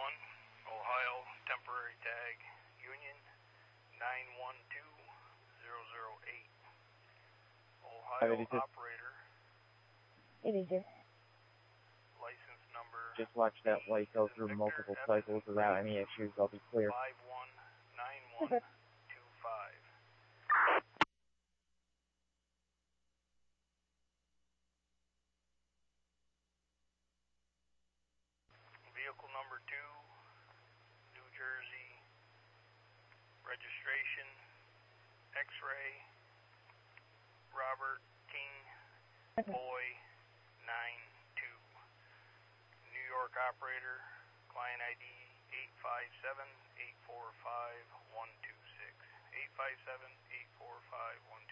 Ohio temporary tag Union 912008. Ohio operator. It is just. License number. Just watch that light go through multiple cycles without any issues. I'll be clear. 519125. Vehicle number 2, New Jersey, registration, X-ray, Robert King, Boy 92. New York operator, client ID 857-845-126. 857-845-126.